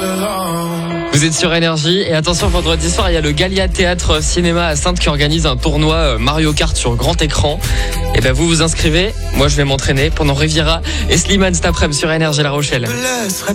Vous êtes sur Énergie et attention, vendredi soir il y a le Gallia Théâtre Cinéma à Saintes qui organise un tournoi Mario Kart sur grand écran. Et ben vous vous inscrivez, moi je vais m'entraîner pendant Riviera et Slimane cet après-midi sur Énergie La Rochelle.